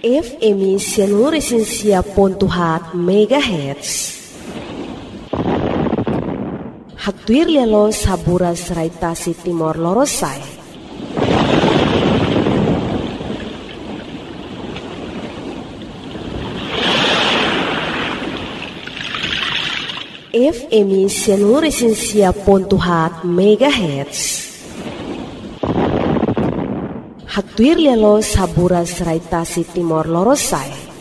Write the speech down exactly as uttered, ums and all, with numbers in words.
F M Sianuresensia pontuhat megahertz. Hatuir lelo saburas raitasi Timor Lorosai. F M Sianuresensia pontuhat megahertz. Hatuir lelo saburas raitasi Timor Lorosai.